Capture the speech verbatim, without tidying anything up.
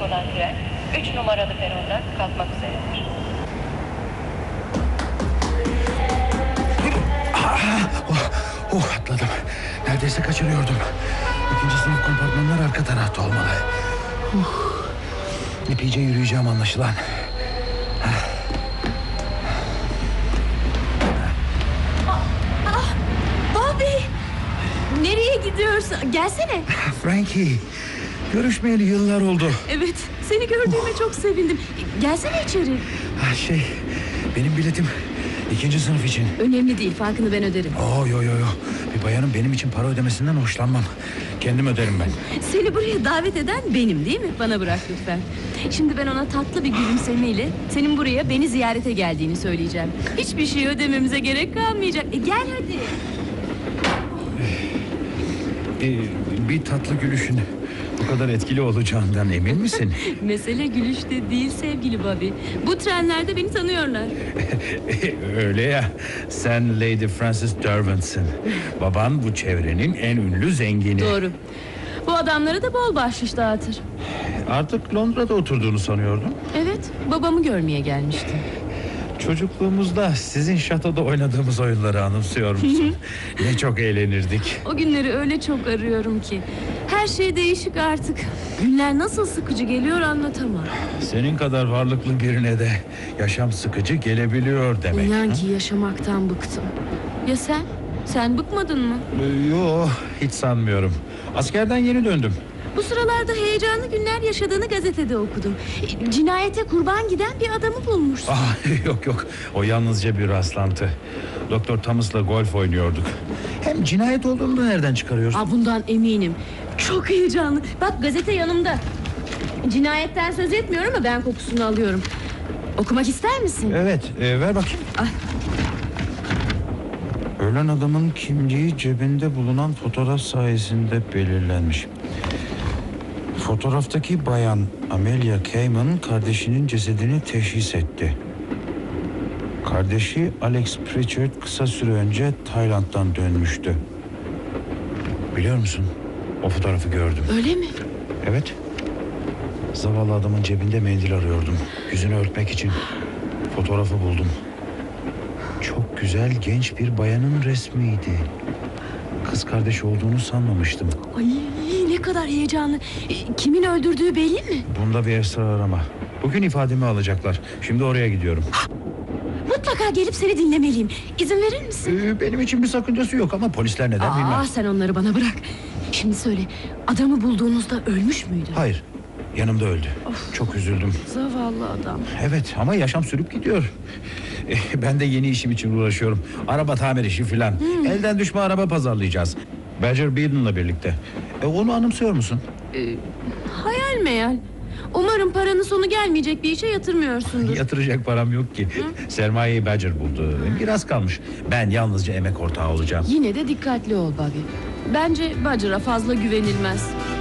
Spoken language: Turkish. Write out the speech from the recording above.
olan tren üç numaralı perondan kalkmak üzeredir. Oh, oh, atladım. Neredeyse kaçırıyordum. İkinci sınıf kompartmanlar arka tarafta olmalı. Uh, epeyce yürüyeceğim anlaşılan. Ah, Bobby! Nereye gidiyorsun? Gelsene. Frankie, görüşmeyeli yıllar oldu. Evet, seni gördüğüme çok sevindim. Gelsene içeri. Ha, şey, benim biletim ikinci sınıf için. Önemli değil, farkını ben öderim. Oh, yo yo yo. Bir bayanın benim için para ödemesinden hoşlanmam. Kendim öderim ben. Seni buraya davet eden benim, değil mi? Bana bırak lütfen. Şimdi ben ona tatlı bir gülümsemeyle senin buraya beni ziyarete geldiğini söyleyeceğim. Hiçbir şey ödememize gerek kalmayacak. E, gel hadi. Ee, bir tatlı gülüşün bu kadar etkili olacağından emin misin? Mesele gülüşte değil sevgili Bobby. Bu trenlerde beni tanıyorlar. Öyle ya. Sen Lady Frances Derwent'sin. Baban bu çevrenin en ünlü zengini. Doğru. Bu adamlara da bol bahşiş dağıtır. Artık Londra'da oturduğunu sanıyordum. Evet, babamı görmeye gelmiştim. Çocukluğumuzda sizin şatoda oynadığımız oyunları anımsıyor musun? Ne çok eğlenirdik. O günleri öyle çok arıyorum ki. Her şey değişik artık. Günler nasıl sıkıcı geliyor anlatamam. Senin kadar varlıklı birine de yaşam sıkıcı gelebiliyor demek. İnan ha? ki yaşamaktan bıktım. Ya sen? Sen bıkmadın mı? Ee, Yo, hiç sanmıyorum. Askerden yeni döndüm. Bu sıralarda heyecanlı günler yaşadığını gazetede okudum. E, Cinayete kurban giden bir adamı bulmuşsun. Ah, yok yok, o yalnızca bir rastlantı. Doktor Thomas'la golf oynuyorduk. Hem cinayet olduğunu da nereden çıkarıyorsun? Aa, bundan eminim. Çok heyecanlı. Bak gazete yanımda. Cinayetten söz etmiyorum ama ben kokusunu alıyorum. Okumak ister misin? Evet, e, ver bakayım. Ah. Ölen adamın kimliği cebinde bulunan fotoğraf sayesinde belirlenmiş. Fotoğraftaki bayan Amelia Cayman kardeşinin cesedini teşhis etti. Kardeşi Alex Pritchard kısa süre önce Tayland'dan dönmüştü. Biliyor musun? O fotoğrafı gördüm. Öyle mi? Evet. Zavallı adamın cebinde mendil arıyordum. Yüzünü örtmek için. Fotoğrafı buldum. Çok güzel genç bir bayanın resmiydi. Kız kardeş olduğunu sanmamıştım. Ay ne kadar heyecanlı. E, Kimin öldürdüğü belli mi? Bunda bir esrar arama. Bugün ifademi alacaklar. Şimdi oraya gidiyorum. Mutlaka gelip seni dinlemeliyim. İzin verir misin? Ee, benim için bir sakıncası yok ama polisler neden Aa, bilmem. sen onları bana bırak. Şimdi söyle, adamı bulduğunuzda ölmüş müydü? Hayır, yanımda öldü. Of. Çok üzüldüm. Zavallı adam. Evet ama yaşam sürüp gidiyor. Eh, Ben de yeni işim için uğraşıyorum. Araba tamir işi filan. Hmm. Elden düşme araba pazarlayacağız. Badger Beaton'la birlikte. E, onu anımsıyor musun? Ee, hayal meyal. Umarım paranın sonu gelmeyecek bir işe yatırmıyorsundur. Yatıracak param yok ki. Sermayeyi Badger buldu. Biraz kalmış. Ben yalnızca emek ortağı olacağım. Yine de dikkatli ol Bobby. Bence Badger'a fazla güvenilmez.